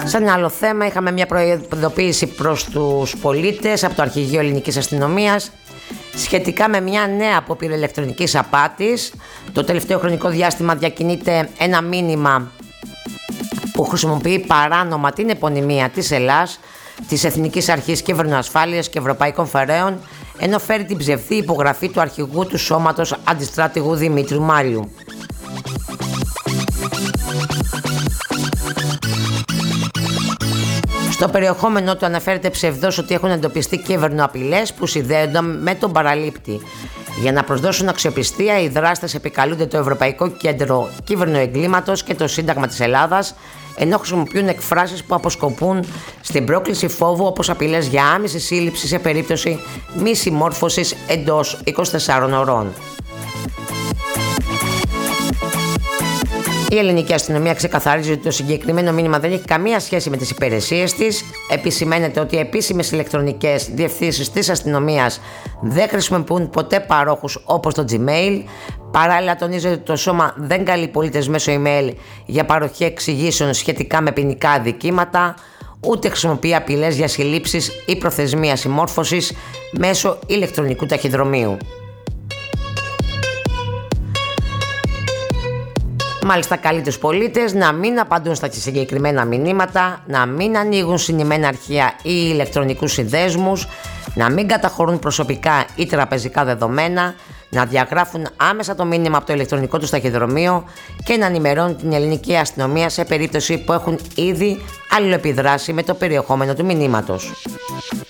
Σαν ένα άλλο θέμα, είχαμε μια προειδοποίηση προς τους πολίτες από το Αρχηγείο Ελληνικής Αστυνομίας σχετικά με μια νέα απόπειρα ηλεκτρονικής απάτης. Το τελευταίο χρονικό διάστημα διακινείται ένα μήνυμα που χρησιμοποιεί παράνομα την επωνυμία της Ελλάς, της Εθνικής Αρχής Κυβερνοασφάλειας και Ευρωπαϊκών Φορέων, ενώ φέρει την ψευδή υπογραφή του αρχηγού του σώματος αντιστράτηγου Δημήτριου Μάριου. Στο περιεχόμενό του αναφέρεται ψευδώς ότι έχουν εντοπιστεί κυβερνοαπειλές που συνδέονται με τον παραλήπτη. Για να προσδώσουν αξιοπιστία, οι δράστες επικαλούνται το Ευρωπαϊκό Κέντρο Κυβερνοεγκλήματος και το Σύνταγμα της Ελλάδας, ενώ χρησιμοποιούν εκφράσεις που αποσκοπούν στην πρόκληση φόβου, όπως απειλές για άμεση σύλληψη σε περίπτωση μη συμμόρφωσης εντός 24 ωρών. Η ελληνική αστυνομία ξεκαθαρίζει ότι το συγκεκριμένο μήνυμα δεν έχει καμία σχέση με τις υπηρεσίες της. Επισημαίνεται ότι οι επίσημες ηλεκτρονικές διευθύνσεις της αστυνομίας δεν χρησιμοποιούν ποτέ παρόχους όπως το Gmail. Παράλληλα, τονίζεται ότι το σώμα δεν καλεί πολίτες μέσω email για παροχή εξηγήσεων σχετικά με ποινικά αδικήματα, ούτε χρησιμοποιεί απειλές για συλλήψεις ή προθεσμία συμμόρφωσης μέσω ηλεκτρονικού ταχυδρομείου. Μάλιστα, καλεί τους πολίτες να μην απαντούν στα συγκεκριμένα μηνύματα, να μην ανοίγουν συνημμένα αρχεία ή ηλεκτρονικούς συνδέσμους, να μην καταχωρούν προσωπικά ή τραπεζικά δεδομένα, να διαγράφουν άμεσα το μήνυμα από το ηλεκτρονικό τους ταχυδρομείο και να ενημερώνουν την ελληνική αστυνομία σε περίπτωση που έχουν ήδη αλληλοεπιδράσει με το περιεχόμενο του μηνύματος.